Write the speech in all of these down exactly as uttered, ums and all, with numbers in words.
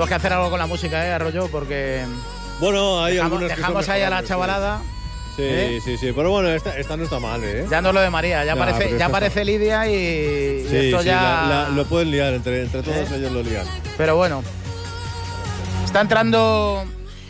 que hacer algo con la música, ¿eh, Arroyo? Porque... Bueno, hay dejamos, algunos que dejamos son ahí a la mejorables, chavalada. Sí, ¿eh? sí, sí. Pero bueno, esta, esta no está mal, ¿eh? Ya no es lo de María, ya Ya, aparece, ya aparece Lidia y, Sí, y esto sí, ya... la, la, lo pueden liar, entre, entre todos ¿Eh? ellos lo lían. Pero bueno, está entrando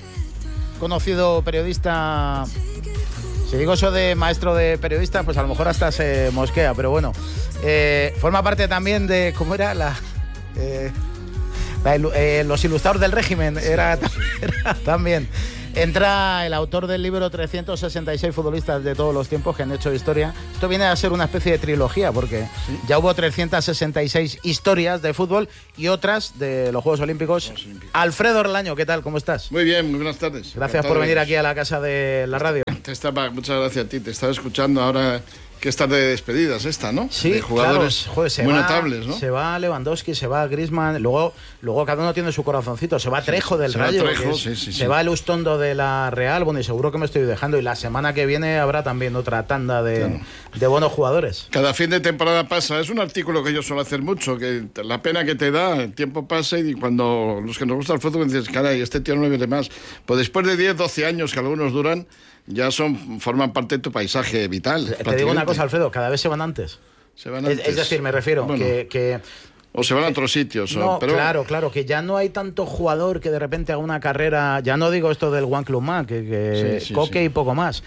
conocido periodista. Si digo eso de maestro de periodista, pues a lo mejor hasta se mosquea, pero bueno. Eh, forma parte también de, ¿cómo era? La, eh, la eh, los ilustrados del régimen, era, era también. Entra el autor del libro trescientos sesenta y seis futbolistas de todos los tiempos que han hecho historia. Esto viene a ser una especie de trilogía, porque ¿sí? ya hubo trescientas sesenta y seis historias de fútbol y otras de los Juegos Olímpicos. Los Olímpicos. Alfredo Orlaño, ¿qué tal? ¿Cómo estás? Muy bien, muy buenas tardes. Gracias por venir aquí a la casa de la radio. Te estaba, muchas gracias a ti, te estaba escuchando ahora... Que está de despedidas esta, ¿no? Sí, de jugadores claro. Joder, se muy va, notables, ¿no? Se va Lewandowski, se va Griezmann, luego, luego cada uno tiene su corazoncito. Se va Trejo del se Rayo, va Trejo, es, sí, sí, se sí. va el Ustondo de la Real, bueno, y seguro que me estoy dejando. Y la semana que viene habrá también otra tanda de, claro. de buenos jugadores. Cada fin de temporada pasa. Es un artículo que yo suelo hacer mucho, que la pena que te da, el tiempo pasa y cuando los que nos gusta el fútbol dices, caray, este tío no me viene más. Pues después de diez, doce años que algunos duran, ya son forman parte de tu paisaje vital. Te digo una cosa, Alfredo, cada vez se van antes. Se van antes. Es, es decir, me refiero bueno, que, que... O se van a otros sitios. No, o, pero... claro, claro, que ya no hay tanto jugador que de repente haga una carrera... Ya no digo esto del One Club Man, que, que sí, sí, Coque sí. y poco más.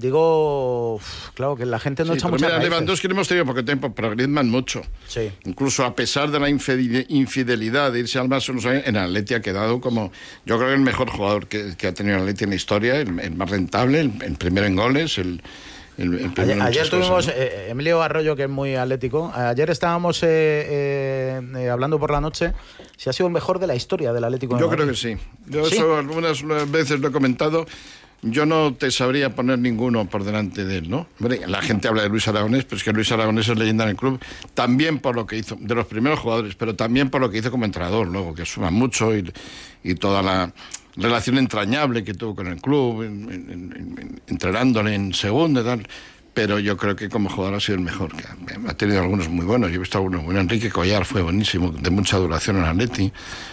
Digo, uf, claro, que la gente no sí, echa pero mucha mira, raíces. Lewandowski no hemos tenido poco tiempo, pero Griezmann mucho. Sí. Incluso a pesar de la infidelidad de irse al más unos años, en Atleti ha quedado como, yo creo que el mejor jugador que, que ha tenido el Atleti en la historia, el, el más rentable, el, el primero en goles, el... El, el ayer ayer tuvimos, cosas, ¿no? eh, Emilio Arroyo, que es muy atlético, ayer estábamos eh, eh, eh, hablando por la noche si ha sido el mejor de la historia del Atlético de Yo Madrid. creo que sí. Yo ¿Sí? eso algunas veces lo he comentado. Yo no te sabría poner ninguno por delante de él, ¿no? La gente habla de Luis Aragonés, pero es que Luis Aragonés es leyenda en el club, también por lo que hizo, de los primeros jugadores, pero también por lo que hizo como entrenador, luego, que suma mucho y, y toda la relación entrañable que tuvo con el club, en, en, en, entrenándole en segunda y tal. Pero yo creo que como jugador ha sido el mejor. Ha tenido algunos muy buenos, yo he visto algunos buenos. Enrique Collar fue buenísimo, de mucha duración en Atleti.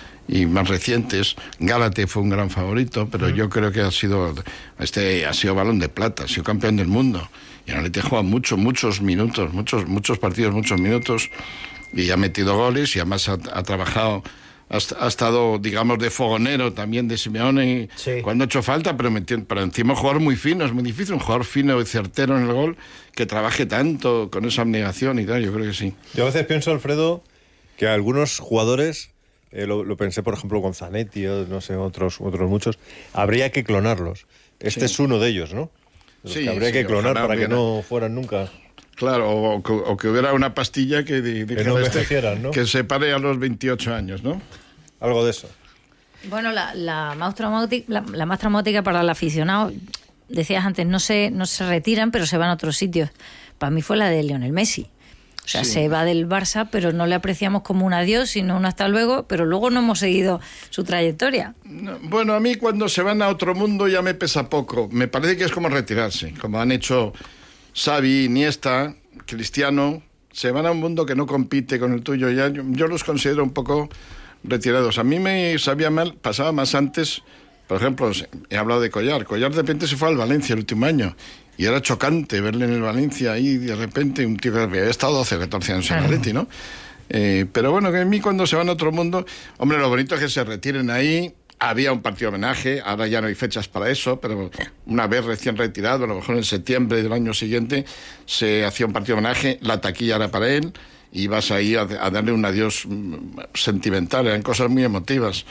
Y más recientes, Gálate fue un gran favorito, pero mm. yo creo que ha sido este ha sido balón de plata, ha sido campeón del mundo. Y en Atleti ha jugado muchos, muchos minutos, muchos, muchos partidos, muchos minutos, y ha metido goles y además ha, ha trabajado, ha, ha estado, digamos, de fogonero también de Simeone sí. cuando ha hecho falta, pero, metió, pero encima un jugador muy fino, es muy difícil, un jugador fino y certero en el gol, que trabaje tanto con esa abnegación y tal, yo creo que sí. Yo a veces pienso, Alfredo, que algunos jugadores... Eh, lo, lo pensé, por ejemplo, con Zanetti, o no sé, otros otros muchos. Habría que clonarlos. Este sí. es uno de ellos, ¿no? Los sí, que habría sí, que clonar para hubiera. que no fueran nunca. Claro, o, o que hubiera una pastilla que, de, de que, no este, ¿no? que se pare a los veintiocho años, ¿no? Algo de eso. Bueno, la, la, más, traumática, la, la más traumática para el aficionado, decías antes, no se, no se retiran, pero se van a otros sitios. Para mí fue la de Lionel Messi. O sea, sí. se va del Barça, pero no le apreciamos como un adiós, sino un hasta luego, pero luego no hemos seguido su trayectoria. No, bueno, a mí cuando se van a otro mundo ya me pesa poco. Me parece que es como retirarse, como han hecho Xavi, Iniesta, Cristiano. Se van a un mundo que no compite con el tuyo. Ya, yo, yo los considero un poco retirados. A mí me sabía mal, pasaba más antes. Por ejemplo, he hablado de Collar. Collar de repente se fue al Valencia el último año. Y era chocante verle en el Valencia ahí de repente, un tío que había estado doce o catorce años en el Atleti, ¿no? Eh, pero bueno, que a mí cuando se van a otro mundo, hombre, lo bonito es que se retiren ahí. Había un partido de homenaje, ahora ya no hay fechas para eso, pero una vez recién retirado, a lo mejor en septiembre del año siguiente, se hacía un partido de homenaje, la taquilla era para él, y ibas ahí a, a darle un adiós sentimental, eran cosas muy emotivas.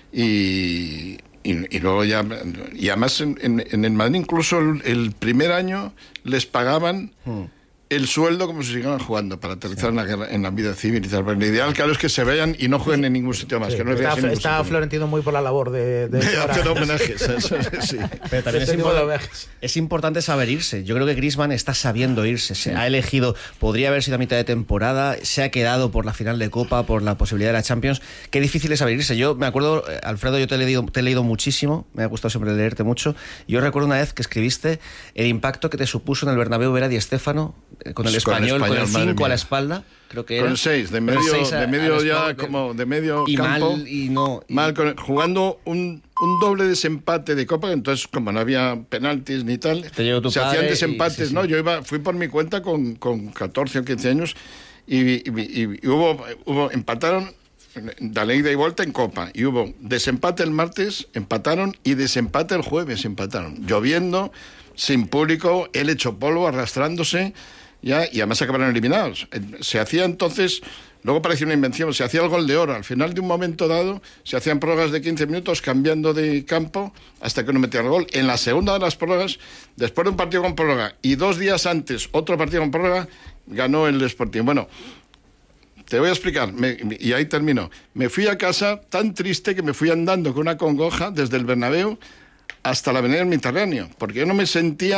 Y... Y, y luego ya, y además en, en, en el Madrid incluso el, el primer año les pagaban hmm. el sueldo como si siguieran jugando para aterrizar sí. en, la guerra, en la vida civil y tal. Pero lo ideal, claro, es que se vayan y no jueguen en ningún sitio más. Sí. Que no está fl- está Florentino muy por la labor de, de, de hacer homenajes. Eso, sí. Pero también es, import- es importante saber irse. Yo creo que Griezmann está sabiendo irse. Se sí. ha elegido, podría haber sido a mitad de temporada, se ha quedado por la final de Copa, por la posibilidad de la Champions. Qué difícil es saber irse. Yo me acuerdo, Alfredo, yo te he leído, te he leído muchísimo, me ha gustado siempre leerte mucho. Yo recuerdo una vez que escribiste el impacto que te supuso en el Bernabéu ver a Di Stéfano con el Pues con el Español, con el Español, madre cinco a la mía. espalda, creo que Con era. el seis, de Con medio, el seis a- de a medio la ya espalda, como de medio y campo. mal, y no... y- Mal con- jugando un, un doble desempate de Copa, entonces como no había penaltis ni tal, Te llegó tu se padre hacían y- desempates, sí, sí. ¿no? Yo iba, fui por mi cuenta con, con catorce o quince años y, y- y- y hubo, hubo, empataron de la ida y vuelta en Copa, y hubo desempate el martes, empataron, y desempate el jueves, empataron. Lloviendo, sin público, él hecho polvo, arrastrándose, ya, y además acabaron eliminados. Se hacía entonces... Luego parecía una invención, se hacía el gol de oro. Al final de un momento dado, se hacían prórrogas de quince minutos cambiando de campo hasta que uno metía el gol. En la segunda de las prórrogas, después de un partido con prórroga y dos días antes otro partido con prórroga, ganó el Sporting. Bueno, te voy a explicar, me, y ahí termino. Me fui a casa tan triste que me fui andando con una congoja desde el Bernabéu hasta la Avenida del Mediterráneo, porque yo no me sentía